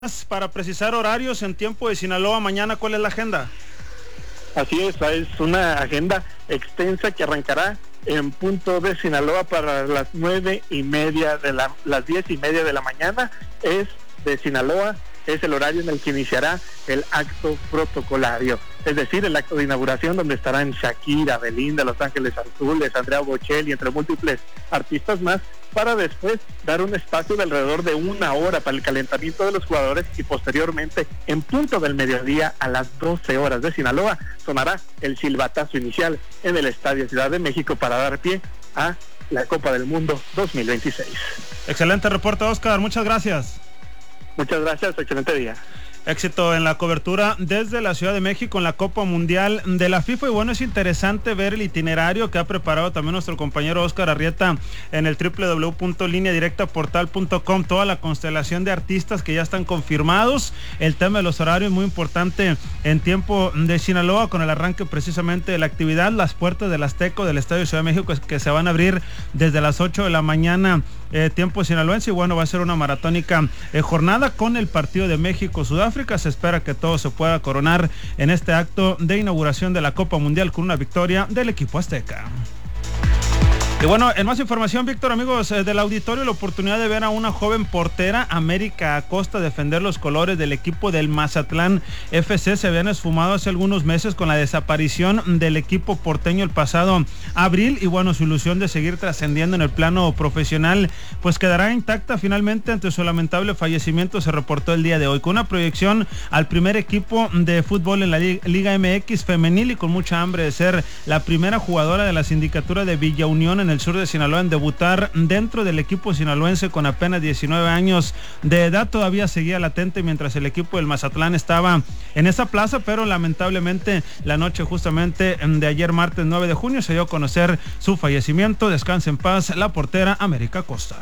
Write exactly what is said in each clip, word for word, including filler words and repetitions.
Para precisar horarios en tiempo de Sinaloa, mañana, ¿cuál es la agenda? Así es, es una agenda extensa que arrancará en punto de Sinaloa para las nueve y media de la, las diez y media de la mañana. Es de Sinaloa, es el horario en el que iniciará el acto protocolario, es decir, el acto de inauguración donde estarán Shakira, Belinda, Los Ángeles Azules, Andrea Bocelli, entre múltiples artistas más, para después dar un espacio de alrededor de una hora para el calentamiento de los jugadores y posteriormente, en punto del mediodía a las doce horas de Sinaloa, sonará el silbatazo inicial en el Estadio Ciudad de México para dar pie a la Copa del Mundo dos mil veintiséis. Excelente reporte, Oscar, muchas gracias. Muchas gracias, excelente día. Éxito en la cobertura desde la Ciudad de México en la Copa Mundial de la FIFA. Y bueno, es interesante ver el itinerario que ha preparado también nuestro compañero Oscar Arrieta en el doble u doble u doble u punto línea directa portal punto com, toda la constelación de artistas que ya están confirmados. El tema de los horarios muy importante en tiempo de Sinaloa, con el arranque precisamente de la actividad, las puertas del Azteco del Estadio Ciudad de México que se van a abrir desde las ocho de la mañana, eh, tiempo sinaloense. Y bueno, va a ser una maratónica eh, jornada con el partido de México-Sudáfrica. Se espera que todo se pueda coronar en este acto de inauguración de la Copa Mundial con una victoria del equipo azteca. Y bueno, en más información, Víctor, amigos eh, del auditorio, la oportunidad de ver a una joven portera, América Acosta, defender los colores del equipo del Mazatlán F C. Se habían esfumado hace algunos meses con la desaparición del equipo porteño el pasado abril, y bueno, su ilusión de seguir trascendiendo en el plano profesional pues quedará intacta finalmente ante su lamentable fallecimiento. Se reportó el día de hoy con una proyección al primer equipo de fútbol en la Liga M X femenil y con mucha hambre de ser la primera jugadora de la sindicatura de Villa Unión en el sur de Sinaloa en debutar dentro del equipo sinaloense con apenas diecinueve años de edad. Todavía seguía latente mientras el equipo del Mazatlán estaba en esa plaza, pero lamentablemente la noche justamente de ayer martes nueve de junio se dio a conocer su fallecimiento. Descanse en paz la portera América Acosta.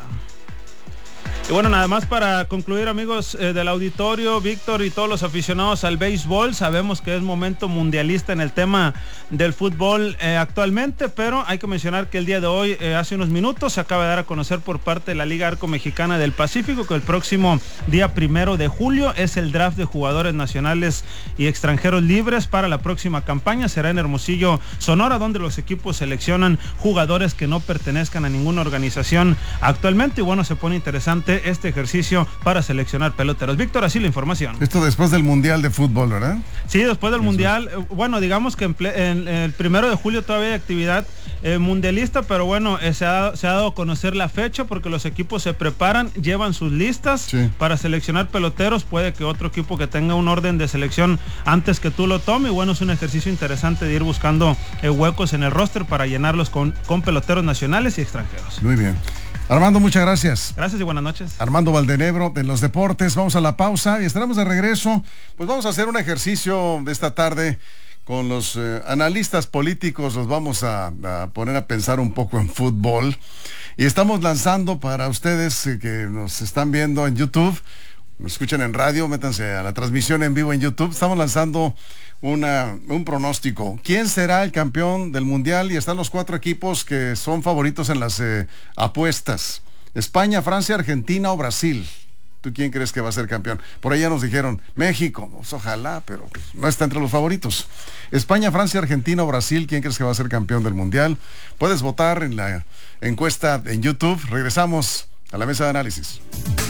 Y bueno, nada más para concluir, amigos eh, del auditorio, Víctor y todos los aficionados al béisbol, sabemos que es momento mundialista en el tema del fútbol eh, actualmente, pero hay que mencionar que el día de hoy, eh, hace unos minutos, se acaba de dar a conocer por parte de la Liga Arco Mexicana del Pacífico que el próximo día primero de julio es el draft de jugadores nacionales y extranjeros libres para la próxima campaña. Será en Hermosillo, Sonora, donde los equipos seleccionan jugadores que no pertenezcan a ninguna organización actualmente. Y bueno, se pone interesante este ejercicio para seleccionar peloteros. Víctor, así la información. Esto después del Mundial de Fútbol, ¿verdad? Sí, después del Eso Mundial. Es. Bueno, digamos que en, ple- en, en el primero de julio todavía hay actividad eh, mundialista, pero bueno, eh, se, ha, se ha dado a conocer la fecha porque los equipos se preparan, llevan sus listas sí. para seleccionar peloteros. Puede que otro equipo que tenga un orden de selección antes que tú lo tome. Y bueno, es un ejercicio interesante de ir buscando eh, huecos en el roster para llenarlos con, con peloteros nacionales y extranjeros. Muy bien. Armando, muchas gracias. Gracias y buenas noches. Armando Valdenebro de los deportes. Vamos a la pausa y estaremos de regreso. Pues vamos a hacer un ejercicio de esta tarde con los eh, analistas políticos. Los vamos a, a poner a pensar un poco en fútbol. Y estamos lanzando para ustedes eh, que nos están viendo en YouTube, nos escuchan en radio, métanse a la transmisión en vivo en YouTube. Estamos lanzando Una, un pronóstico. ¿Quién será el campeón del mundial? Y están los cuatro equipos que son favoritos en las eh, apuestas: España, Francia, Argentina o Brasil. ¿Tú quién crees que va a ser campeón? Por ahí ya nos dijeron México, pues ojalá, pero pues, no está entre los favoritos. España, Francia, Argentina o Brasil, ¿quién crees que va a ser campeón del mundial? Puedes votar en la encuesta en YouTube. Regresamos a la mesa de análisis.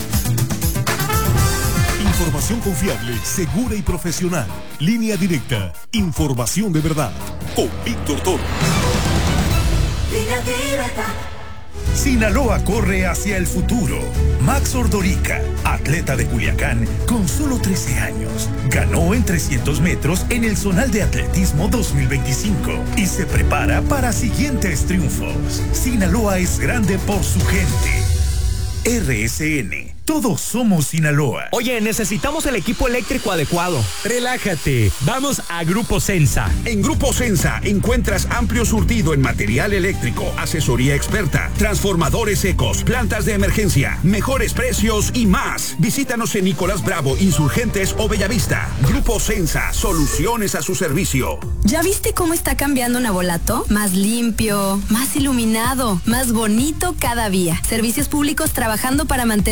Información confiable, segura y profesional. Línea directa. Información de verdad. Con Víctor Toro. Línea directa. Sinaloa corre hacia el futuro. Max Ordorica, atleta de Culiacán, con solo trece años, ganó en trescientos metros en el Zonal de Atletismo dos mil veinticinco y se prepara para siguientes triunfos. Sinaloa es grande por su gente. R S N. Todos somos Sinaloa. Oye, necesitamos el equipo eléctrico adecuado. Relájate, vamos a Grupo Sensa. En Grupo Sensa encuentras amplio surtido en material eléctrico, asesoría experta, transformadores secos, plantas de emergencia, mejores precios y más. Visítanos en Nicolás Bravo, Insurgentes o Bellavista. Grupo Sensa, soluciones a su servicio. ¿Ya viste cómo está cambiando Navolato? Más limpio, más iluminado, más bonito cada día. Servicios públicos trabajando para mantener calle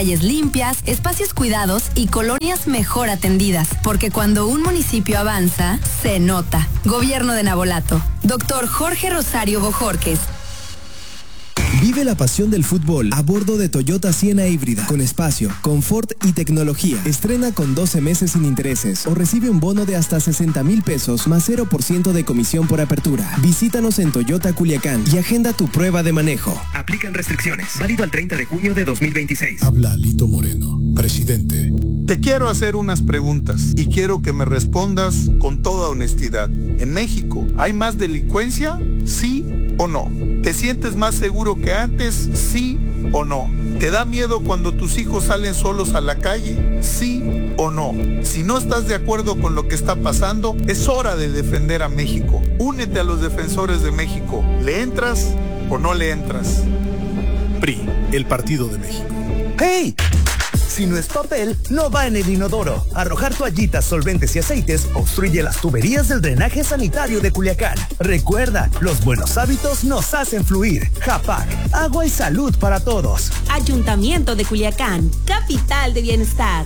calles limpias, espacios cuidados y colonias mejor atendidas. Porque cuando un municipio avanza, se nota. Gobierno de Navolato. Doctor Jorge Rosario Bojorques. Vive la pasión del fútbol a bordo de Toyota Siena híbrida, con espacio, confort y tecnología. Estrena con doce meses sin intereses o recibe un bono de hasta sesenta mil pesos más cero por ciento de comisión por apertura. Visítanos en Toyota Culiacán y agenda tu prueba de manejo. Aplican restricciones. Válido al treinta de junio de dos mil veintiséis. Habla Lito Moreno, presidente. Te quiero hacer unas preguntas y quiero que me respondas con toda honestidad. ¿En México hay más delincuencia? ¿Sí o no? ¿Te sientes más seguro que antes? ¿Sí o no? ¿Te da miedo cuando tus hijos salen solos a la calle? ¿Sí o no? Si no estás de acuerdo con lo que está pasando, es hora de defender a México. Únete a los defensores de México. ¿Le entras o no le entras? P R I, el Partido de México. ¡Hey! Si no es papel, no va en el inodoro. Arrojar toallitas, solventes y aceites obstruye las tuberías del drenaje sanitario de Culiacán. Recuerda, los buenos hábitos nos hacen fluir. Japac, agua y salud para todos. Ayuntamiento de Culiacán, capital de bienestar.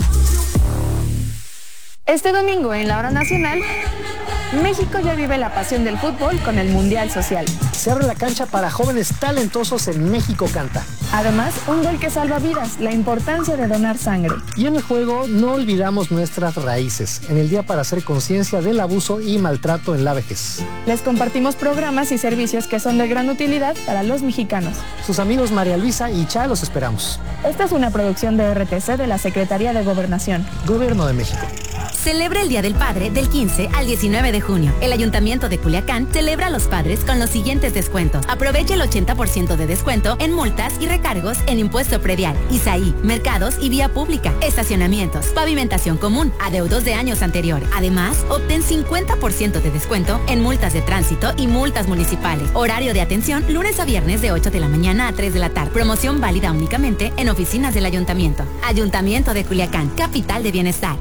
Este domingo en la hora nacional, México ya vive la pasión del fútbol con el Mundial Social. Se abre la cancha para jóvenes talentosos en México Canta. Además, un gol que salva vidas, la importancia de donar sangre. Y en el juego no olvidamos nuestras raíces, en el día para hacer conciencia del abuso y maltrato en la vejez. Les compartimos programas y servicios que son de gran utilidad para los mexicanos. Sus amigos María Luisa y Cha los esperamos. Esta es una producción de R T C de la Secretaría de Gobernación. Gobierno de México. Celebra el Día del Padre del quince al diecinueve de junio. El Ayuntamiento de Culiacán celebra a los padres con los siguientes descuentos. Aprovecha el ochenta por ciento de descuento en multas y recargos en impuesto predial, I S A I, mercados y vía pública, estacionamientos, pavimentación común, adeudos de años anteriores. Además, obtén cincuenta por ciento de descuento en multas de tránsito y multas municipales. Horario de atención lunes a viernes de ocho de la mañana a tres de la tarde. Promoción válida únicamente en oficinas del Ayuntamiento. Ayuntamiento de Culiacán, capital de bienestar.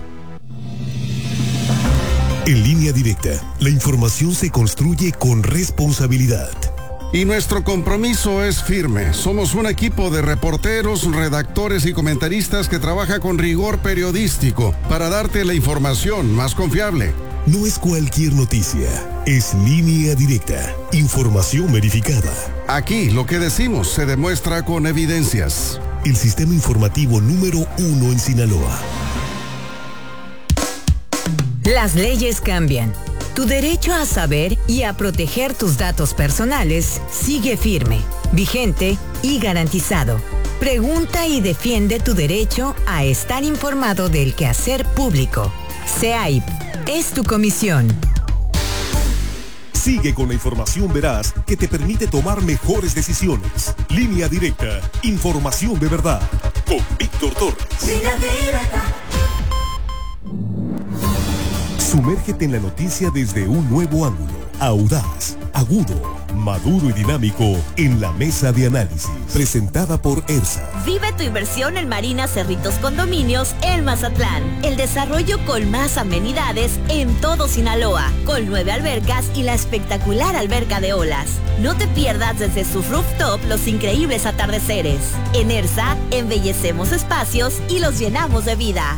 En Línea Directa, la información se construye con responsabilidad. Y nuestro compromiso es firme. Somos un equipo de reporteros, redactores y comentaristas que trabaja con rigor periodístico para darte la información más confiable. No es cualquier noticia, es Línea Directa, información verificada. Aquí lo que decimos se demuestra con evidencias. El sistema informativo número uno en Sinaloa. Las leyes cambian. Tu derecho a saber y a proteger tus datos personales sigue firme, vigente y garantizado. Pregunta y defiende tu derecho a estar informado del quehacer público. C A I P es tu comisión. Sigue con la información veraz que te permite tomar mejores decisiones. Línea Directa, información de verdad. Con Víctor Torres. Línea Directa. Sumérgete en la noticia desde un nuevo ángulo, audaz, agudo, maduro y dinámico en la mesa de análisis, presentada por ERSA. Vive tu inversión en Marina Cerritos Condominios en Mazatlán. El desarrollo con más amenidades en todo Sinaloa, con nueve albercas y la espectacular alberca de olas. No te pierdas desde su rooftop los increíbles atardeceres. En ERSA, embellecemos espacios y los llenamos de vida.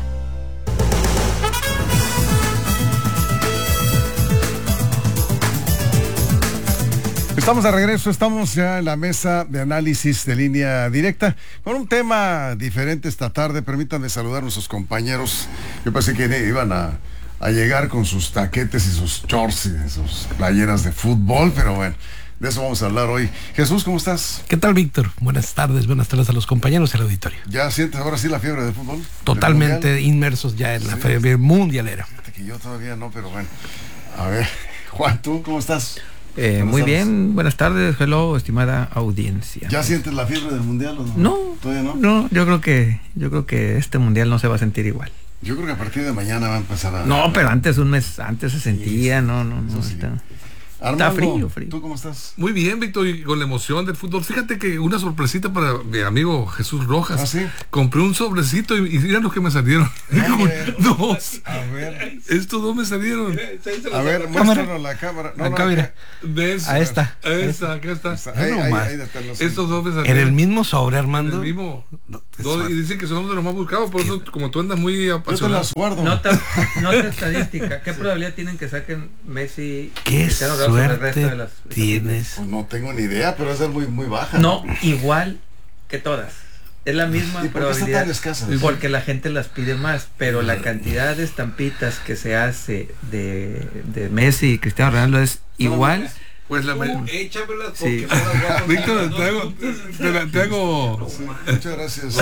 Estamos de regreso, estamos ya en la mesa de análisis de Línea Directa con un tema diferente esta tarde. Permítanme saludar a nuestros compañeros. Yo pensé que iban a, a llegar con sus taquetes y sus shorts y sus playeras de fútbol, pero bueno, de eso vamos a hablar hoy. Jesús, ¿cómo estás? ¿Qué tal, Víctor? Buenas tardes, buenas tardes a los compañeros del auditorio. ¿Ya sientes ahora sí la fiebre del fútbol? Totalmente inmersos ya en sí, la fiebre mundialera. Fíjate que yo todavía no, pero bueno. A ver, Juan, ¿tú cómo estás? Eh, muy tardes. Bien, buenas tardes, hello, estimada audiencia. ¿Ya sientes la fiebre del mundial o no? No, todavía no. No, yo creo que, yo creo que este mundial no se va a sentir igual. Yo creo que a partir de mañana va a empezar a. No, pero antes un mes antes se sentía, sí, no, no, no. Sí. Está... Armando, está frío, frío. ¿Tú cómo estás? Muy bien, Víctor, y con la emoción del fútbol. Fíjate que una sorpresita para mi amigo Jesús Rojas. ¿Ah, sí? Compré un sobrecito y, y mira los que me salieron. Dos. A ver. Estos dos me salieron. A ver, muéstranos la cámara. No, Acá, no, mira. ¿Ves? A esta. A esta, acá está. Ahí, No ahí, más. ahí están los- Estos dos me salieron. En el mismo sobre, Armando. En el mismo. No, te Dos, suelto. y dicen que son de los más buscados, por eso, como tú andas muy Yo te apasionado. las guardo. Nota, nota estadística. ¿Qué probabilidad tienen que saquen Messi? Qué Cristiano Ronaldo sobre el resto suerte de las- tienes. Pues no tengo ni idea, pero va a ser muy, muy baja. No, igual que todas. Es la misma ¿Y por qué está probabilidad. tan escasa? Porque la gente las pide más, pero la cantidad de estampitas que se hace de, de Messi y Cristiano Ronaldo es igual. Pues la me- Échamelas Sí. porque son las guapas. Víctor, te hago, te, la- te hago Muchas gracias.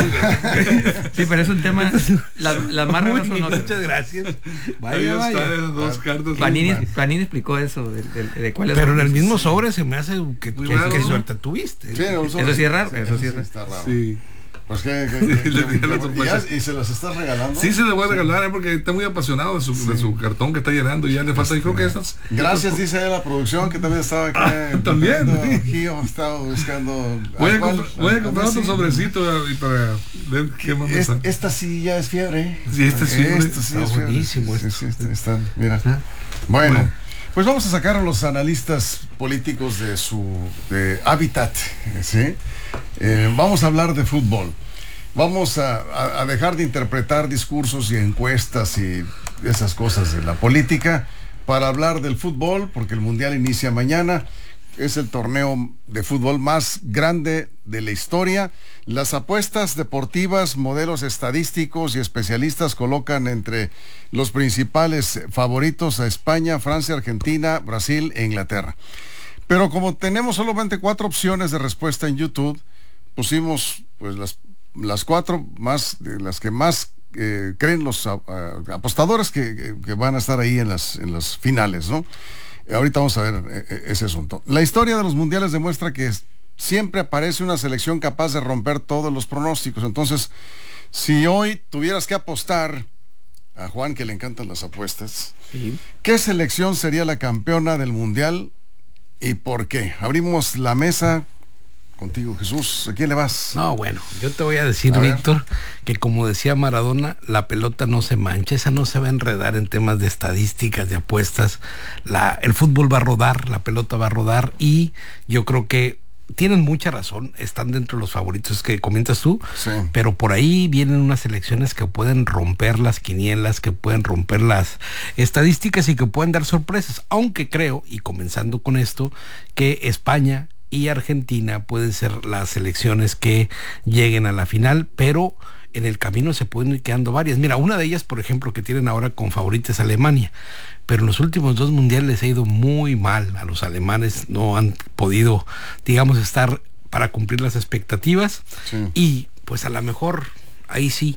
Sí, pero es un tema. Las las más raras son otras. Muchas gracias. ahí Vaya, vaya. están esas dos cartas. Panini, Panini explicó eso de, de, de cuáles Pero son. en el mismo sobre se me hace que, Muy que- raro, qué ¿no? suerte tuviste. Sí, un sobre. Eso sí es raro, eso sí es raro. está raro. Sí. Pues que, que- que- Le di que- la y sorpresa. ya- y se las estás regalando. Sí, se le voy a regalar, ¿eh? Porque está muy apasionado de su, de su cartón que está llenando y ya le falta. Yo creo que estas. Gracias, dice ahí la producción que también estaba aquí. Ah, también, buscando, sí. Gio estaba buscando. Voy a, ¿a cuál? comprar- voy a ¿A comprar Messi? otro sobrecito y para ver qué más me Es- sale. esta sí ya es fiebre. Sí, esta sí, Esta hombre. sí Está es fiebre. buenísimo Sí, esto. sí, está- está- mira. Bueno, pues vamos a sacar a los analistas políticos de su de hábitat. ¿Sí? Eh, vamos a hablar de fútbol. Vamos a, a- a dejar de interpretar discursos y encuestas y esas cosas de la política para hablar del fútbol, porque el Mundial inicia mañana. Es el torneo de fútbol más grande de la historia. Las apuestas deportivas, modelos estadísticos y especialistas colocan entre los principales favoritos a España, Francia, Argentina, Brasil e Inglaterra. Pero como tenemos solamente cuatro opciones de respuesta en YouTube, pusimos pues las, las cuatro más, de las que más eh, creen los a- a- apostadores que, que- que van a estar ahí en las, en las finales, ¿no? Ahorita vamos a ver eh, eh, ese asunto. La historia de los mundiales demuestra que es- siempre aparece una selección capaz de romper todos los pronósticos. Entonces, si hoy tuvieras que apostar a Juan, que le encantan las apuestas, Sí. ¿qué selección sería la campeona del mundial y por qué? Abrimos la mesa contigo, Jesús. ¿A quién le vas? No, bueno, yo te voy a decir, A ver. Víctor, que como decía Maradona, la pelota no se mancha, esa no se va a enredar en temas de estadísticas, de apuestas. La, el fútbol va a rodar, la pelota va a rodar y yo creo que tienen mucha razón, están dentro de los favoritos que comentas tú, Sí. pero por ahí vienen unas elecciones que pueden romper las quinielas, que pueden romper las estadísticas y que pueden dar sorpresas, aunque creo, y comenzando con esto, que España y Argentina pueden ser las selecciones que lleguen a la final, pero en el camino se pueden ir quedando varias. Mira, una de ellas, por ejemplo, que tienen ahora con favoritas Alemania, pero en los últimos dos mundiales les ha ido muy mal. A los alemanes no han podido, digamos, estar para cumplir las expectativas. Sí. Y pues a lo mejor ahí sí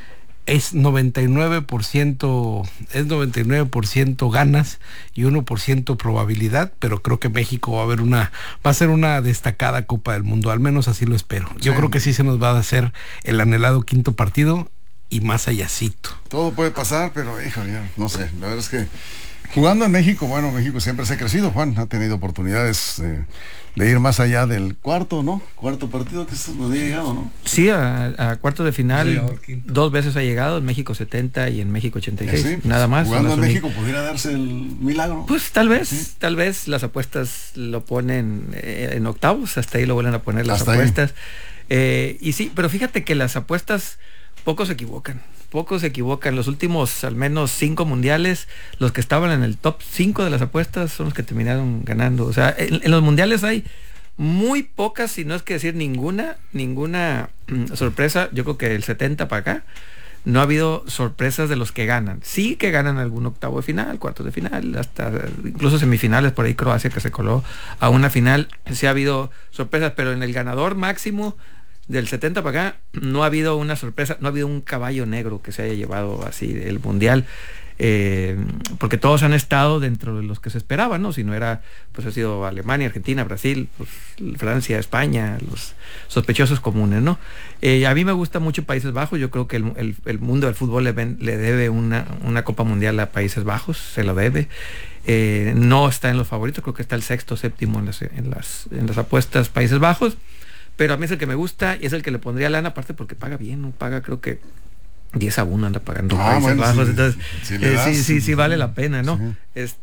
es noventa y nueve por ciento, es noventa y nueve por ciento ganas y uno por ciento probabilidad, pero creo que México va a haber una, va a ser una destacada Copa del Mundo, al menos así lo espero. Yo Sí. creo que sí se nos va a hacer el anhelado quinto partido y más allácito. Todo puede pasar, pero híjole, ya, no sé. La verdad es que jugando en México, bueno, México siempre se ha crecido. Juan ha tenido oportunidades de, de ir más allá del cuarto, ¿no? Cuarto partido que nos había llegado, ¿no? Sí, a, a cuartos de Sí, final ahora quinto. dos veces ha llegado, en México setenta y en México ochenta y seis, Sí, pues, nada más. Jugando son en las México pudiera darse el milagro. Pues tal vez, Sí. tal vez las apuestas lo ponen eh, en octavos, hasta ahí lo vuelven a poner las Hasta ahí. apuestas. Eh, y sí, pero fíjate que las apuestas pocos se equivocan, pocos se equivocan. Los últimos al menos cinco mundiales, los que estaban en el top cinco de las apuestas son los que terminaron ganando. O sea, en, en los mundiales hay muy pocas, si no es que decir ninguna, ninguna mm, sorpresa. Yo creo que el setenta para acá no ha habido sorpresas de los que ganan. Sí que ganan algún octavo de final, cuartos de final, hasta incluso semifinales, por ahí Croacia que se coló a una final. Sí ha habido sorpresas, pero en el ganador máximo del setenta para acá no ha habido una sorpresa, no ha habido un caballo negro que se haya llevado así el mundial. Eh, porque todos han estado dentro de los que se esperaban, ¿no? Si no era, pues ha sido Alemania, Argentina, Brasil, pues, Francia, España, los sospechosos comunes, ¿no? Eh, a mí me gusta mucho Países Bajos. Yo creo que el, el, el mundo del fútbol le, ven, le debe una, una Copa Mundial a Países Bajos, se lo debe. Eh, no está en los favoritos, creo que está el sexto, séptimo en las, en las, en las apuestas Países Bajos, pero a mí es el que me gusta y es el que le pondría lana, aparte porque paga bien, ¿no? Paga creo que diez a uno anda pagando ah, Países bueno, Bajos, sí, entonces sí, eh, das, sí, sí, sí vale la pena, ¿no? Sí.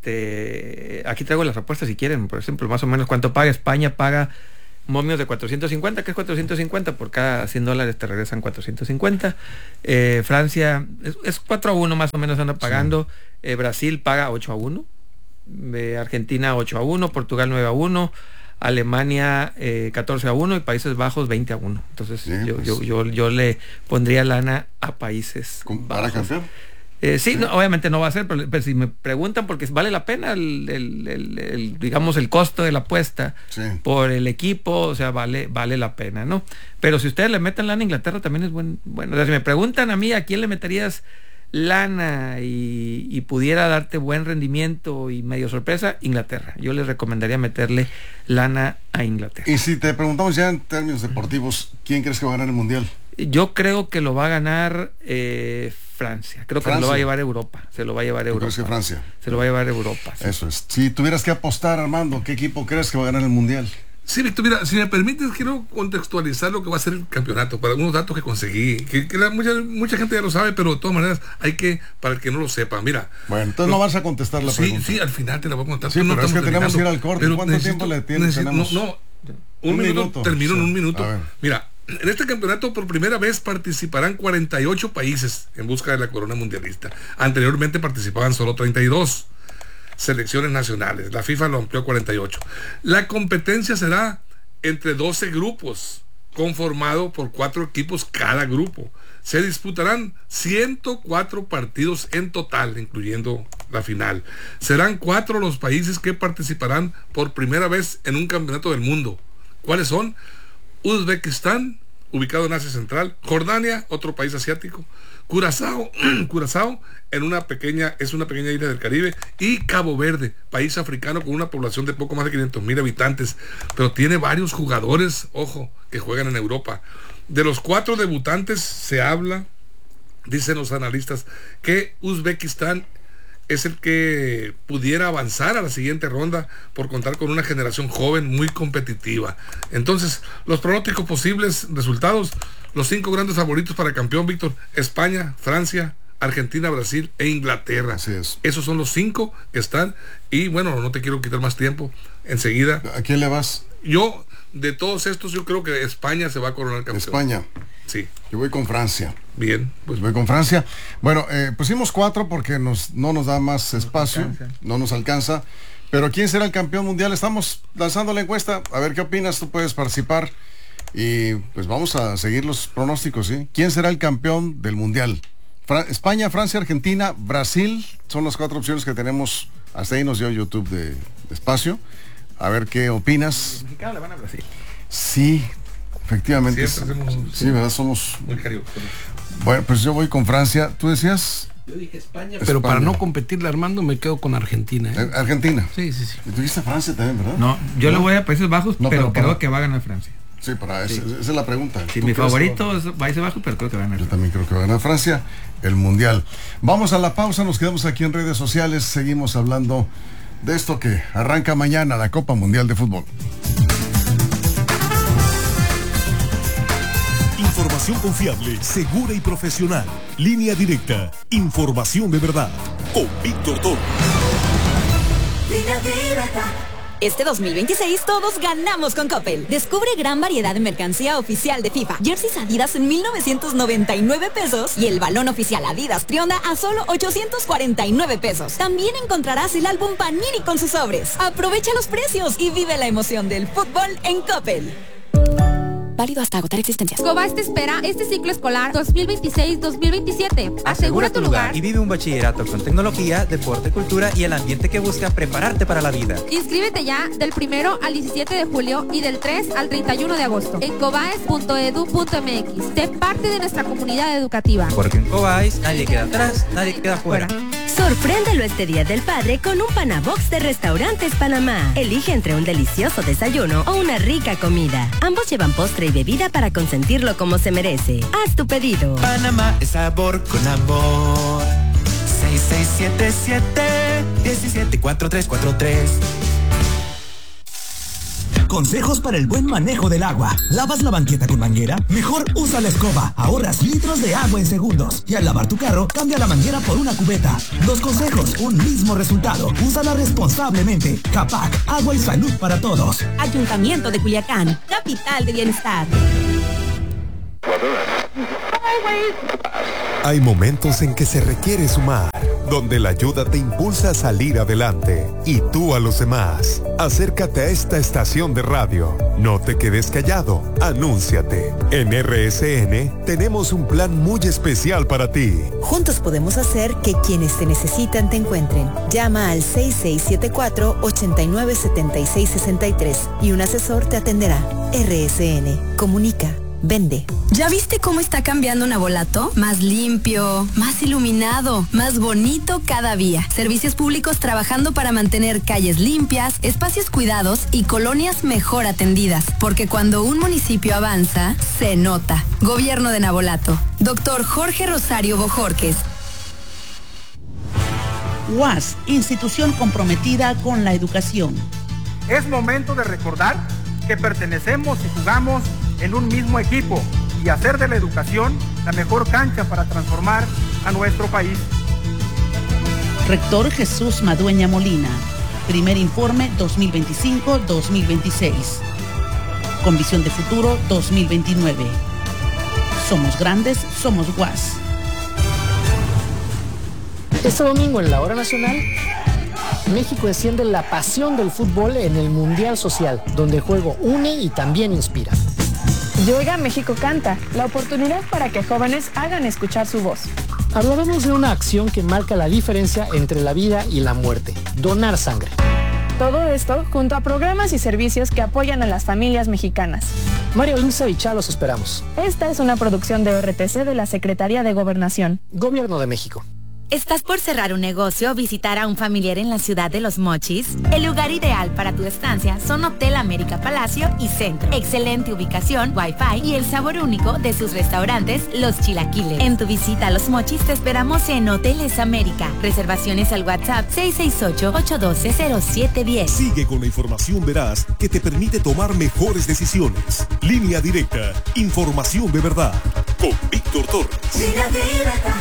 Este, aquí traigo las apuestas si quieren, por ejemplo, más o menos cuánto paga. España paga momios de cuatrocientos cincuenta, que es cuatrocientos cincuenta, por cada cien dólares te regresan cuatrocientos cincuenta. Eh, Francia es, es cuatro a uno más o menos anda pagando. Sí. Eh, Brasil paga ocho a uno. Eh, Argentina ocho a uno, Portugal nueve a uno, Alemania eh, catorce a uno y Países Bajos veinte a uno. Entonces sí, yo, pues. yo, yo, yo le pondría lana a Países ¿Para Bajos. campeón? Eh, sí, no, obviamente no va a ser, pero, pero si me preguntan, porque vale la pena el, el, el, el digamos el costo de la apuesta sí. por el equipo, o sea, vale, vale la pena, ¿no? Pero si ustedes le meten lana a Inglaterra también es buen, bueno, o sea, si me preguntan a mí a quién le meterías lana y, y pudiera darte buen rendimiento y medio sorpresa, Inglaterra. Yo les recomendaría meterle lana a Inglaterra. Y si te preguntamos ya en términos deportivos, ¿quién crees que va a ganar el Mundial? Yo creo que lo va a ganar eh, Francia. Creo que Francia. se lo va a llevar Europa. Se lo va a llevar Europa. ¿Crees que Francia? Se lo va a llevar Europa. Sí. Eso es. Si tuvieras que apostar, Armando, ¿qué equipo crees que va a ganar el Mundial? Sí, Víctor, mira, si me permites, quiero contextualizar lo que va a ser el campeonato, para algunos datos que conseguí, que, que la, mucha, mucha gente ya lo sabe, pero de todas maneras hay que, para el que no lo sepa, mira. Bueno, entonces no, no vas a contestar la sí, pregunta. Sí, al final te la voy a contar. Sí, pero no es que tenemos que ir al corte. ¿Cuánto necesito, tiempo le tienes? Necesito, tenemos? No, no, un, un minuto, minuto, termino sí. en un minuto. Mira, en este campeonato por primera vez participarán cuarenta y ocho países en busca de la corona mundialista. Anteriormente participaban solo treinta y dos selecciones nacionales. La FIFA lo amplió a cuarenta y ocho. La competencia será entre doce grupos, conformado por cuatro equipos cada grupo. Se disputarán ciento cuatro partidos en total, incluyendo la final. Serán cuatro los países que participarán por primera vez en un campeonato del mundo. ¿Cuáles son? Uzbekistán, ubicado en Asia Central; Jordania, otro país asiático; Curazao, Curazao en una pequeña, es una pequeña isla del Caribe; y Cabo Verde, país africano con una población de poco más de quinientos mil habitantes, pero tiene varios jugadores, ojo, que juegan en Europa. De los cuatro debutantes se habla, dicen los analistas, que Uzbekistán es el que pudiera avanzar a la siguiente ronda por contar con una generación joven muy competitiva. Entonces, los pronósticos posibles, resultados: los cinco grandes favoritos para campeón, Víctor: España, Francia, Argentina, Brasil e Inglaterra. Así es. Esos son los cinco que están. Y bueno, no te quiero quitar más tiempo. Enseguida. ¿A quién le vas? Yo, de todos estos, yo creo que España se va a coronar campeón. España. Sí. Yo voy con Francia. Bien. Pues voy con Francia. Bueno, eh, pusimos cuatro porque nos, no nos da más espacio, no, no nos alcanza. Pero ¿quién será el campeón mundial? Estamos lanzando la encuesta. A ver qué opinas, tú puedes participar. Y pues vamos a seguir los pronósticos, ¿sí? ¿Quién será el campeón del mundial? Fra- España, Francia, Argentina, Brasil. Son las cuatro opciones que tenemos. Hasta ahí nos dio YouTube de, de espacio. A ver qué opinas. Los mexicanos le van a Brasil. Sí, efectivamente. Hacemos, sí, ¿verdad? Somos muy carioca. Bueno, pues yo voy con Francia. ¿Tú decías? Yo dije España, pero España. Para no competirle, Armando, me quedo con Argentina. ¿eh? Argentina. Sí, sí, sí. ¿Y tú dijiste Francia también, verdad? No, yo ¿no? le voy a Países Bajos, no, pero, pero creo para... que va a ganar Francia. Sí, para sí. Esa, esa es la pregunta. Sí, mi favorito es Países Bajos, pero creo que va a ganar. Yo también creo que va a ganar Francia el mundial. Vamos a la pausa, nos quedamos aquí en redes sociales, seguimos hablando de esto que arranca mañana, la Copa Mundial de Fútbol. Información confiable, segura y profesional. Línea directa. Información de verdad. Con Víctor Toro. Línea directa. Este dos mil veintiséis todos ganamos con Coppel. Descubre gran variedad de mercancía oficial de FIFA. Jerseys Adidas en mil novecientos noventa y nueve pesos y el balón oficial Adidas Trionda a solo ochocientos cuarenta y nueve pesos. También encontrarás el álbum Panini con sus sobres. Aprovecha los precios y vive la emoción del fútbol en Coppel. Válido hasta agotar existencias. Cobás te espera este ciclo escolar dos mil veintiséis dos mil veintisiete. Asegura tu lugar y vive un bachillerato con tecnología, deporte, cultura y el ambiente que busca prepararte para la vida. Inscríbete ya del primero al diecisiete de julio y del tres al treinta y uno de agosto en cobaes punto edu punto eme equis. Sé parte de nuestra comunidad educativa. Porque en Cobaes nadie queda atrás, nadie queda fuera. Sorpréndelo este Día del Padre con un Panabox de Restaurantes Panamá. Elige entre un delicioso desayuno o una rica comida. Ambos llevan postre y bebida para consentirlo como se merece. Haz tu pedido. Panamá es sabor con amor. seis seis siete siete diecisiete cuarenta y tres cuarenta y tres. Consejos para el buen manejo del agua. ¿Lavas la banqueta con manguera? Mejor usa la escoba. Ahorras litros de agua en segundos. Y al lavar tu carro, cambia la manguera por una cubeta. Dos consejos, un mismo resultado. Úsala responsablemente. Capac, agua y salud para todos. Ayuntamiento de Culiacán, capital de bienestar. Hay momentos en que se requiere sumar, donde la ayuda te impulsa a salir adelante y tú a los demás. Acércate a esta estación de radio. No te quedes callado. Anúnciate. En R S N tenemos un plan muy especial para ti. Juntos podemos hacer que quienes te necesitan te encuentren. Llama al seis seis siete cuatro, ocho nueve siete seis seis tres y un asesor te atenderá. R S N. Comunica. Vende. ¿Ya viste cómo está cambiando Navolato? Más limpio, más iluminado, más bonito cada día. Servicios públicos trabajando para mantener calles limpias, espacios cuidados y colonias mejor atendidas. Porque cuando un municipio avanza, se nota. Gobierno de Navolato. Doctor Jorge Rosario Bojorques. U A S, institución comprometida con la educación. Es momento de recordar que pertenecemos y jugamos en un mismo equipo y hacer de la educación la mejor cancha para transformar a nuestro país. Rector Jesús Madueña Molina. Primer informe dos mil veinticinco dos mil veintiséis. Con visión de futuro dos mil veintinueve. Somos grandes, somos U A S. Este domingo en la Hora Nacional, México enciende la pasión del fútbol en el Mundial Social, donde el juego une y también inspira. Llega México Canta, la oportunidad para que jóvenes hagan escuchar su voz. Hablaremos de una acción que marca la diferencia entre la vida y la muerte: donar sangre. Todo esto junto a programas y servicios que apoyan a las familias mexicanas. María Luisa y Chá los esperamos. Esta es una producción de O R T C de la Secretaría de Gobernación. Gobierno de México. ¿Estás por cerrar un negocio o visitar a un familiar en la ciudad de Los Mochis? El lugar ideal para tu estancia son Hotel América Palacio y Centro. Excelente ubicación, wifi y el sabor único de sus restaurantes, Los Chilaquiles. En tu visita a Los Mochis te esperamos en Hoteles América. Reservaciones al WhatsApp seis seis ocho, ocho uno dos, cero siete uno cero. Sigue con la información veraz que te permite tomar mejores decisiones. Línea Directa. Información de verdad. Con Víctor Torres. Línea Directa.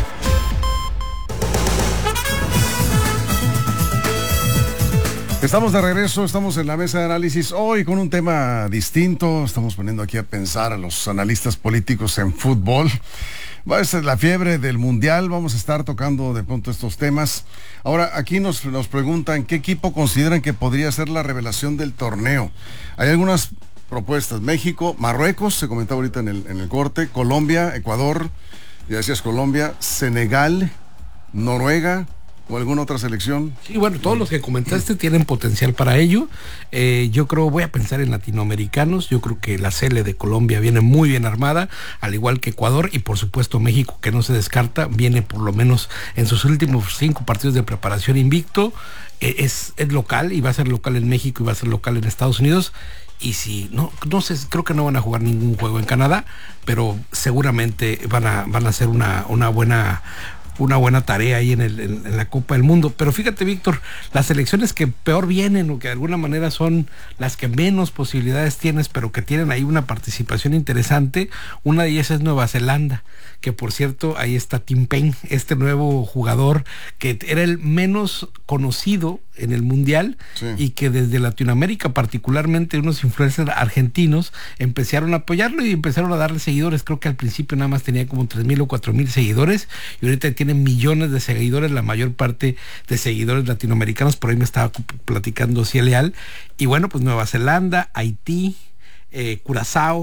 Estamos de regreso, estamos en la mesa de análisis hoy con un tema distinto. Estamos poniendo aquí a pensar a los analistas políticos en fútbol. Va a ser la fiebre del mundial, vamos a estar tocando de pronto estos temas. Ahora, aquí nos, nos preguntan qué equipo consideran que podría ser la revelación del torneo. Hay algunas propuestas: México, Marruecos, se comentaba ahorita en el, en el corte, Colombia, Ecuador, ya decías Colombia, Senegal, Noruega, o alguna otra selección. Sí, bueno, todos los que comentaste tienen potencial para ello. Eh, yo creo, voy a pensar en latinoamericanos. Yo creo que la Sele de Colombia viene muy bien armada, al igual que Ecuador, y por supuesto México, que no se descarta, viene por lo menos en sus últimos cinco partidos de preparación invicto. Eh, es, es local y va a ser local en México y va a ser local en Estados Unidos. Y si no, no sé, creo que no van a jugar ningún juego en Canadá, pero seguramente van a, van a hacer una, una buena una buena tarea ahí en, el, en, en la Copa del Mundo. Pero fíjate, Víctor, las selecciones que peor vienen o que de alguna manera son las que menos posibilidades tienes, pero que tienen ahí una participación interesante, una de ellas es Nueva Zelanda, que por cierto, ahí está Tim Payne, este nuevo jugador que era el menos conocido en el Mundial, sí, y que desde Latinoamérica, particularmente unos influencers argentinos, empezaron a apoyarlo y empezaron a darle seguidores. Creo que al principio nada más tenía como tres mil o cuatro mil seguidores y ahorita tiene millones de seguidores, la mayor parte de seguidores latinoamericanos. Por ahí me estaba platicando Ciel Leal. Y bueno, pues Nueva Zelanda, Haití, eh, Curazao,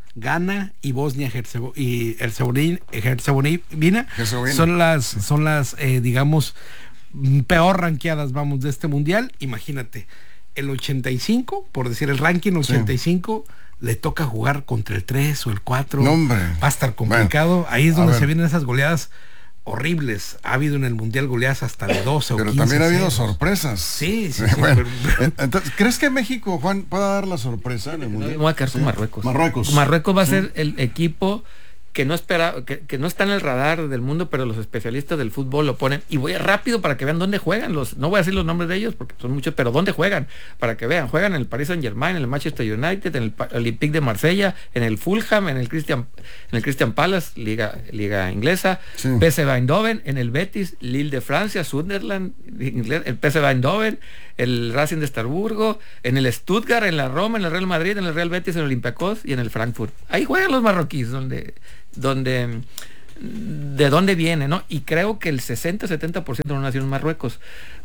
Ghana y Bosnia Herzegovina y Herzegovina, Herzegovina son las, son las eh, digamos, peor ranqueadas, vamos, de este mundial. Imagínate, el ochenta y cinco, por decir el ranking ochenta y cinco, sí, le toca jugar contra el tres o el cuatro. No, hombre. Va a estar complicado. Bueno, ahí es donde se vienen esas goleadas horribles. Ha habido en el mundial goleadas hasta de doce pero o quince. Pero también ha habido ceros. sorpresas. Sí, sí, sí. Bueno, pero... entonces, ¿crees que México, Juan, pueda dar la sorpresa en el mundial? Me voy a quedar con sí. Marruecos. Marruecos. Marruecos va a sí. ser el equipo que no espera, que, que no está en el radar del mundo, pero los especialistas del fútbol lo ponen. Y voy rápido para que vean dónde juegan los, no voy a decir los nombres de ellos porque son muchos, pero dónde juegan, para que vean. Juegan en el Paris Saint Germain, en el Manchester United, en el Olympique de Marsella, en el Fulham, en el Christian, en el Christian Palace, liga, liga inglesa, sí. P S V Eindhoven, en el Betis, Lille de Francia, Sunderland, el P S V Eindhoven, el Racing de Estrasburgo, en el Stuttgart, en la Roma, en el Real Madrid, en el Real Betis, en el Olympiacos y en el Frankfurt. Ahí juegan los marroquíes, donde donde de dónde viene, ¿no? Y creo que el sesenta a setenta por ciento de la nación Marruecos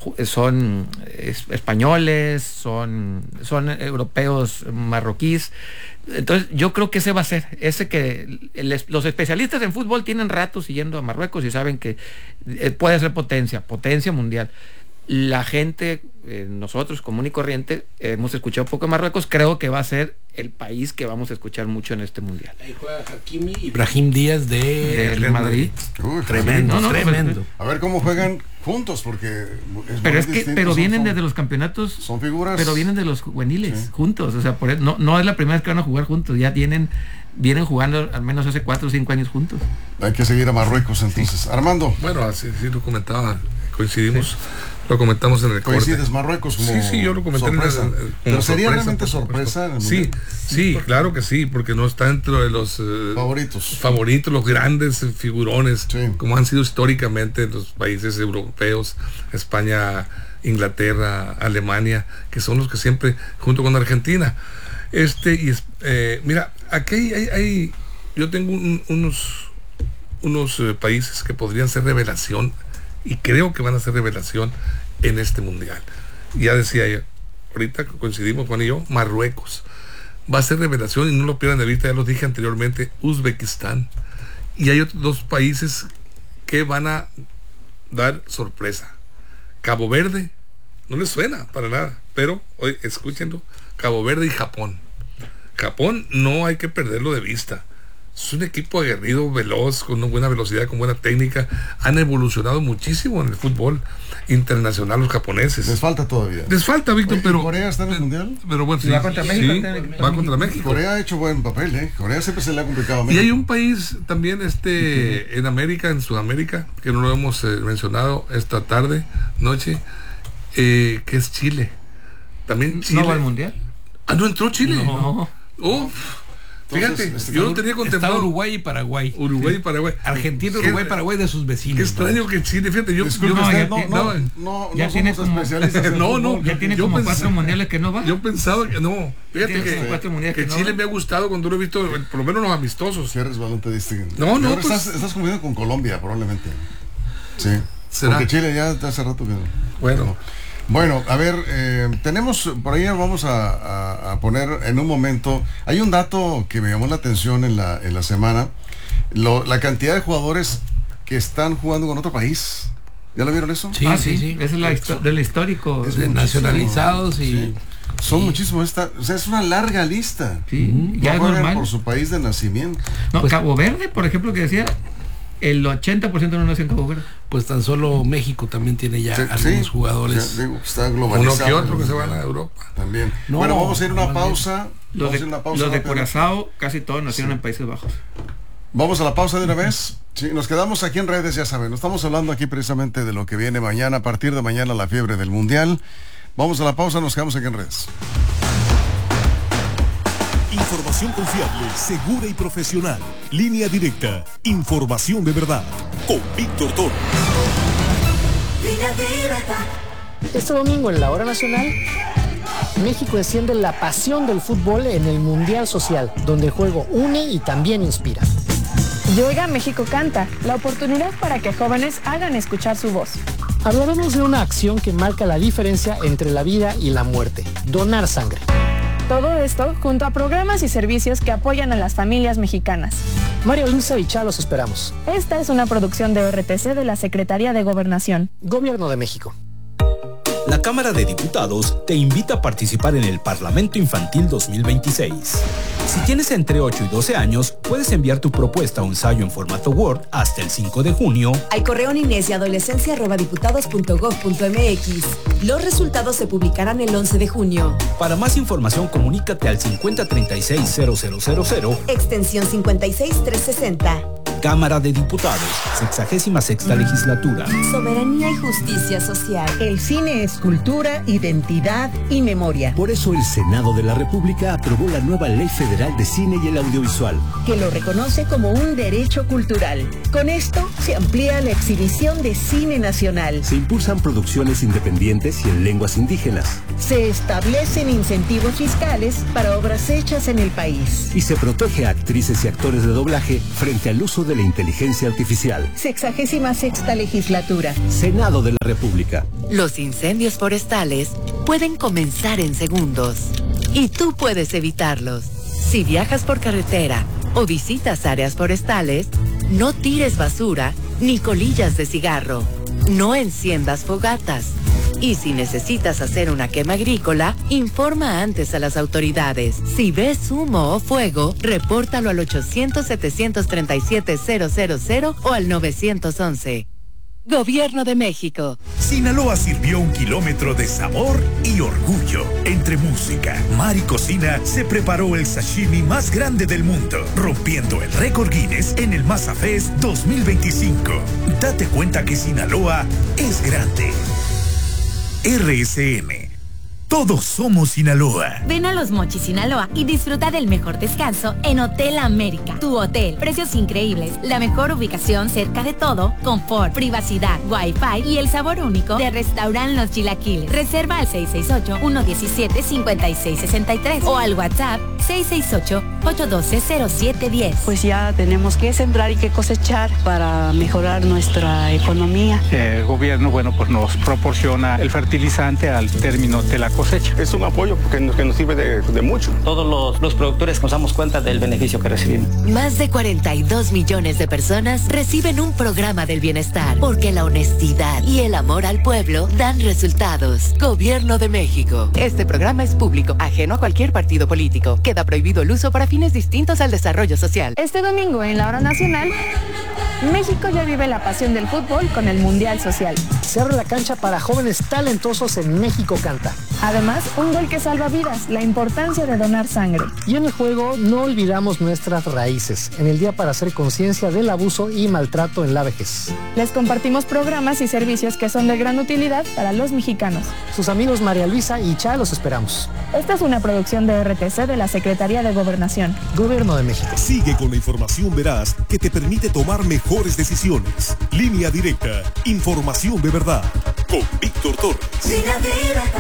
son es, españoles, son son europeos marroquíes. Entonces yo creo que ese va a ser, ese que el, los especialistas en fútbol tienen rato siguiendo a Marruecos y saben que eh, puede ser potencia, potencia mundial. La gente, eh, nosotros común y corriente, eh, hemos escuchado un poco de Marruecos, creo que va a ser el país que vamos a escuchar mucho en este mundial. Ahí juega Hakimi y Brahim Díaz de, de Real Madrid. Uy, tremendo, no, no, tremendo. A ver cómo juegan juntos, porque es pero es que pero vienen son, desde los campeonatos, son figuras, pero vienen de los juveniles, sí. juntos, o sea, por eso, no, no es la primera vez que van a jugar juntos, ya tienen vienen jugando al menos hace cuatro o cinco años juntos. Hay que seguir a Marruecos entonces. Sí. Armando. Bueno, así sí lo comentaba, coincidimos. Sí. Lo comentamos en el corte. ¿Coincides Marruecos como Sí, sí, yo lo comenté sorpresa. en el, como Pero sería sorpresa, realmente sorpresa. Sí, sí, porque... claro que sí, porque no está dentro de los eh, favoritos, favoritos, los grandes figurones, sí. como han sido históricamente los países europeos, España, Inglaterra, Alemania, que son los que siempre, junto con Argentina. Este, y eh, mira, aquí hay, hay, hay yo tengo un, unos, unos eh, países que podrían ser revelación. Y creo que van a ser revelación en este mundial. Ya decía yo, ahorita coincidimos Juan y yo, Marruecos. Va a ser revelación y no lo pierdan de vista, ya los dije anteriormente, Uzbekistán. Y hay otros dos países que van a dar sorpresa. Cabo Verde, no les suena para nada, pero hoy escúchenlo, Cabo Verde y Japón. Japón no hay que perderlo de vista. Es un equipo aguerrido, veloz, con una buena velocidad, con buena técnica. Han evolucionado muchísimo en el fútbol internacional los japoneses. Les falta todavía. Les falta, Víctor, pero... ¿Corea está en el mundial? Pero bueno, sí. Va contra México. Sí, va contra México. Corea ha hecho buen papel, ¿eh? Corea siempre se le ha complicado a México. Y hay un país también este uh-huh. en América, en Sudamérica, que no lo hemos eh, mencionado esta tarde, noche, eh, que es Chile. También Chile. ¿No va al mundial? Ah, ¿no entró Chile? No. Oh, Fíjate, Entonces, yo lo tenía contemplado. Está Uruguay y Paraguay. Uruguay y Paraguay. Argentina, Uruguay y Paraguay de sus vecinos. Qué extraño ¿no? que Chile, fíjate, yo, Disculpe, yo usted, no, no, no, no, ya no tiene somos como, especialistas en no, fútbol. no, ya tiene como pensé, cuatro mundiales que no va. Yo pensaba que no. Fíjate que, que, que Chile no me ha gustado cuando lo he visto, por lo menos los amistosos. Cierres balón te diste. No, no. Pues, estás, estás confundiendo con Colombia, probablemente. Sí. ¿Será? Porque Chile ya hace rato que no. Bueno. No. Bueno, a ver, eh, tenemos, por ahí vamos a, a, a poner en un momento, hay un dato que me llamó la atención en la, en la semana, lo, la cantidad de jugadores que están jugando con otro país. ¿Ya lo vieron eso? Sí, ah, sí, sí. Es la histo- del histórico. Es de nacionalizados y... Sí. Son sí. muchísimos, esta, o sea, es una larga lista. Sí, no ya es normal. Por su país de nacimiento. No, pues, Cabo Verde, por ejemplo, que decía... El ochenta por ciento no nació en Cabo Verde. Pues tan solo México también tiene ya sí, algunos sí, jugadores. Sí, digo, está globalizado. Uno que otro que se van a Europa. También. No, bueno, vamos a ir a una pausa. Los de, una pausa los de Curazao casi todos nacieron sí. en Países Bajos. Vamos a la pausa de una vez. Sí, nos quedamos aquí en redes, ya saben. Estamos hablando aquí precisamente de lo que viene mañana. A partir de mañana la fiebre del Mundial. Vamos a la pausa, nos quedamos aquí en redes. Información confiable, segura y profesional. Línea directa. Información de verdad. Con Víctor Toro. Línea directa. Este domingo en la Hora Nacional, México enciende la pasión del fútbol en el Mundial Social, donde el juego une y también inspira. Llega México Canta, la oportunidad para que jóvenes hagan escuchar su voz. Hablaremos de una acción que marca la diferencia entre la vida y la muerte: donar sangre. Todo esto junto a programas y servicios que apoyan a las familias mexicanas. María Luisa y Chá, los esperamos. Esta es una producción de O R T C de la Secretaría de Gobernación. Gobierno de México. La Cámara de Diputados te invita a participar en el Parlamento Infantil dos mil veintiséis. Si tienes entre ocho y doce años, puedes enviar tu propuesta o ensayo en formato Word hasta el cinco de junio al correo niñez y adolescencia arroba diputados punto gov punto mx. Los resultados se publicarán el once de junio. Para más información, comunícate al cincuenta treinta y seis cero cero cero cero, extensión cincuenta y seis trescientos sesenta. Cámara de Diputados, sexagésima sexta legislatura. Soberanía y justicia social. El cine es cultura, identidad y memoria. Por eso el Senado de la República aprobó la nueva Ley Federal de Cine y el Audiovisual, que lo reconoce como un derecho cultural. Con esto se amplía la exhibición de cine nacional. Se impulsan producciones independientes y en lenguas indígenas. Se establecen incentivos fiscales para obras hechas en el país. Y se protege a actrices y actores de doblaje frente al uso de la inteligencia artificial. Sexagésima sexta legislatura. Senado de la República. Los incendios forestales pueden comenzar en segundos y tú puedes evitarlos. Si viajas por carretera o visitas áreas forestales, no tires basura ni colillas de cigarro. No enciendas fogatas. Y si necesitas hacer una quema agrícola, informa antes a las autoridades. Si ves humo o fuego, repórtalo al ochocientos, setecientos treinta y siete, cero cero cero o al nueve once. Gobierno de México. Sinaloa sirvió un kilómetro de sabor y orgullo. Entre música, mar y cocina, se preparó el sashimi más grande del mundo, rompiendo el récord Guinness en el Masa Fest dos mil veinticinco. Date cuenta que Sinaloa es grande. R S M. Todos somos Sinaloa. Ven a Los Mochis Sinaloa y disfruta del mejor descanso en Hotel América. Tu hotel, precios increíbles, la mejor ubicación cerca de todo, confort, privacidad, wifi y el sabor único de Restaurant Los Chilaquiles. Reserva al seis seis ocho, uno uno siete, cinco seis seis tres o al WhatsApp seis seis ocho, ocho uno dos, cero siete uno cero. Pues ya tenemos que sembrar y que cosechar para mejorar nuestra economía. El gobierno, bueno, pues nos proporciona el fertilizante al término de la cosecha. Es un apoyo porque nos, que nos sirve de, de mucho. Todos los, los productores nos damos cuenta del beneficio que recibimos. Más de cuarenta y dos millones de personas reciben un programa del bienestar porque la honestidad y el amor al pueblo dan resultados. Gobierno de México. Este programa es público, ajeno a cualquier partido político. Queda prohibido el uso para fines distintos al desarrollo social. Este domingo en la hora nacional, México ya vive la pasión del fútbol con el Mundial Social. Se abre la cancha para jóvenes talentosos en México Canta. Además, un gol que salva vidas, la importancia de donar sangre. Y en el juego no olvidamos nuestras raíces, en el día para hacer conciencia del abuso y maltrato en la vejez. Les compartimos programas y servicios que son de gran utilidad para los mexicanos. Sus amigos María Luisa y Cha los esperamos. Esta es una producción de R T C de la Secretaría de Gobernación. Gobierno de México. Sigue con la información veraz que te permite tomar mejores decisiones. Línea Directa, información de verdad. Con Víctor Torres. Línea Directa.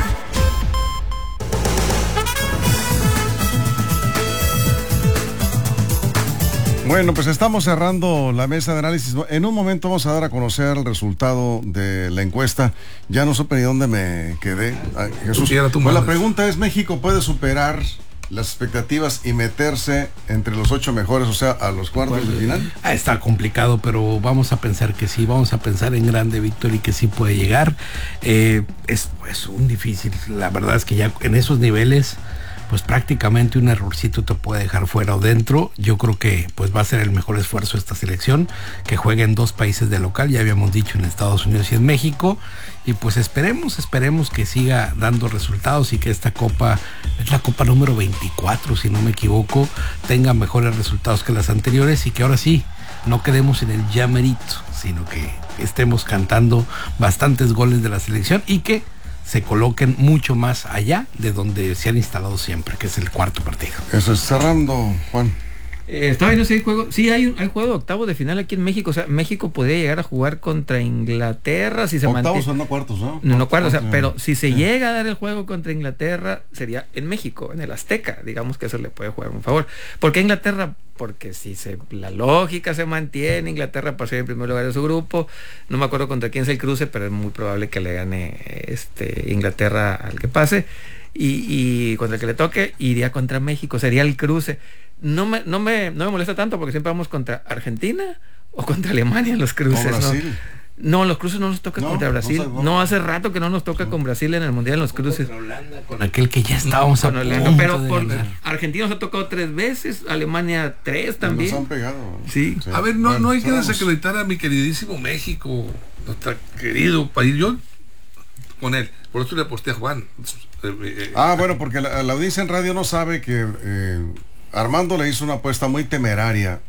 Bueno, pues estamos cerrando la mesa de análisis. En un momento vamos a dar a conocer el resultado de la encuesta. Ya no supe ni dónde me quedé. Ay, Jesús, pues la pregunta es, ¿México puede superar las expectativas y meterse entre los ocho mejores, o sea, a los cuartos Bueno, de final? Ah, está complicado, pero vamos a pensar que sí, vamos a pensar en grande, Víctor, y que sí puede llegar. Eh, es pues un difícil, la verdad es que ya en esos niveles, pues prácticamente un errorcito te puede dejar fuera o dentro. Yo creo que pues va a ser el mejor esfuerzo esta selección, que juegue en dos países de local, ya habíamos dicho, en Estados Unidos y en México, y pues esperemos, esperemos que siga dando resultados y que esta copa, es la copa número veinticuatro, si no me equivoco, tenga mejores resultados que las anteriores y que ahora sí, no quedemos en el ya merito, sino que estemos cantando bastantes goles de la selección y que se coloquen mucho más allá de donde se han instalado siempre, que es el cuarto partido. Eso es cerrando, Juan. Eh, estaba viendo si hay juego, sí hay, hay juego de octavo de final aquí en México, o sea, México podría llegar a jugar contra Inglaterra si se mantiene. Octavos son no cuartos, ¿no? No, no cuartos, o sea, pero si se sí. llega a dar el juego contra Inglaterra, sería en México, en el Azteca, digamos que eso le puede jugar un favor. ¿Por qué Inglaterra? Porque si se, la lógica se mantiene, Inglaterra pasó en primer lugar de su grupo, no me acuerdo contra quién es el cruce, pero es muy probable que le gane este Inglaterra al que pase, y, y contra el que le toque iría contra México, sería el cruce. No me, no me, no me molesta tanto porque siempre vamos contra Argentina o contra Alemania en los cruces, ¿no? No, los cruces no nos toca no, contra Brasil. No, no, no, hace rato que no nos toca no. con Brasil en el Mundial en los cruces. Holanda, con aquel que ya estábamos no, a Holanda, pero por Argentina nos ha tocado tres veces, Alemania tres también. Nos han pegado. Sí. sí. A ver, no, bueno, no hay que desacreditar a mi queridísimo México, nuestro querido país. Yo con él, por eso le aposté a Juan. Ah, bueno, porque la, la audiencia en radio no sabe que eh, Armando le hizo una apuesta muy temeraria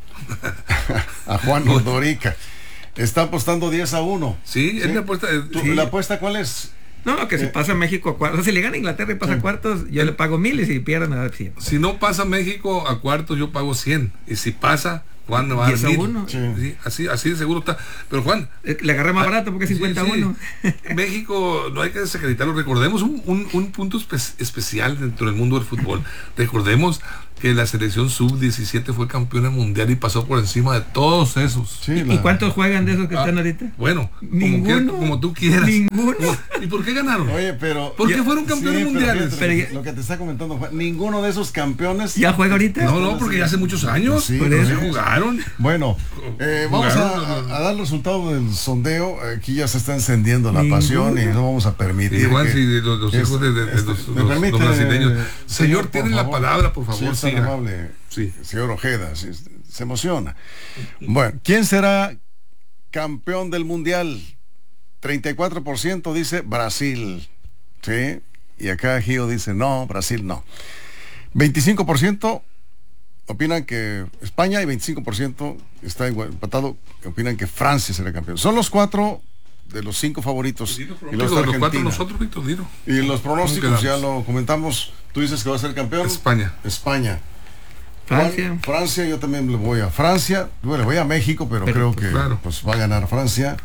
a Juan Ordorica. Está apostando diez a uno. Sí, ¿sí? Es mi apuesta. Eh, ¿Tú, sí. ¿La apuesta cuál es? No, que eh, si pasa México a cuartos, si le gana Inglaterra y pasa sí. a cuartos, yo le pago mil y si pierden a dar cien. Si no pasa México a cuartos, yo pago cien. Y si pasa, Juan me va a dar mil. Sí. Sí, así, así de seguro está. Pero Juan, le agarré más barato porque es cincuenta y uno. Sí, sí. México, no hay que desacreditarlo. Recordemos un, un, un punto espe especial dentro del mundo del fútbol. Recordemos que la selección sub diecisiete fue campeona mundial y pasó por encima de todos esos. Sí, la... ¿Y cuántos juegan de esos que ah, están ahorita? Bueno, como, que, como tú quieras. Ninguno. ¿Y por qué ganaron? Oye, pero... ¿Por qué fueron campeones sí, mundiales? Pero, pero, lo que te está comentando Juan, ninguno de esos campeones... ¿Ya juega ahorita? No, no, porque ya hace muchos años. Sí, pero se jugaron. Bueno, eh, vamos a, a dar el resultado del sondeo. Aquí ya se está encendiendo la ninguno. pasión y no vamos a permitir. Igual que, si los, los hijos de, de, de los, este, los, permite, los brasileños. Señor, señor tiene la palabra, por favor. Sí, es amable. Sí. Señor Ojeda, sí, se emociona. Bueno, ¿quién será campeón del mundial? treinta y cuatro por ciento dice Brasil. ¿Sí? Y acá Gio dice no, Brasil no. veinticinco por ciento opinan que España y veinticinco por ciento está igual, empatado, opinan que Francia será campeón. Son los cuatro de los cinco favoritos. Y los, los cuatro nosotros, Víctor, dilo. Y los pronósticos ya lo comentamos. Tú dices que va a ser campeón. España. España. Francia. Juan, Francia, yo también le voy a Francia. Bueno, voy a México, pero, pero creo pues, que claro. pues va a ganar Francia.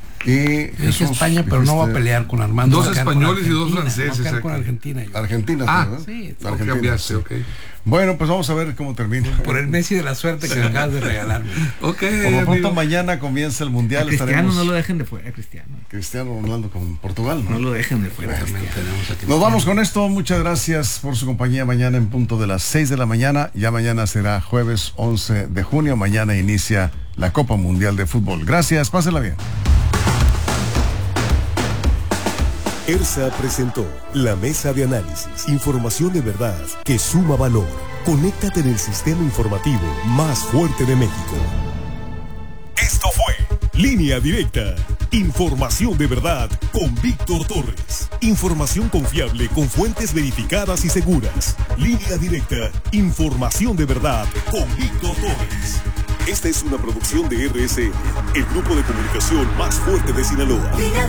Y es España, pero no va a pelear con Armando. Dos españoles y dos franceses. Va a con Argentina. Yo. Argentina, ah, ¿verdad? Sí, Argentina. Cambiaste, sí. Okay. Bueno, pues vamos a ver cómo termina. Por el Messi de la suerte que me acabas de regalarme. Ok. Por lo pronto mañana comienza el mundial. A Cristiano estaremos... no lo dejen de fuera, Cristiano. Cristiano Ronaldo con Portugal. No, no lo dejen de fuera. Nos vamos con esto. Muchas gracias por su compañía. Mañana en punto de las seis de la mañana. Ya mañana será jueves once de junio. Mañana inicia la Copa Mundial de Fútbol. Gracias. Pásenla bien. ERSA presentó la mesa de análisis, información de verdad que suma valor. Conéctate en el sistema informativo más fuerte de México. Esto fue Línea Directa, información de verdad con Víctor Torres. Información confiable con fuentes verificadas y seguras. Línea Directa, información de verdad con Víctor Torres. Esta es una producción de R S N, el grupo de comunicación más fuerte de Sinaloa.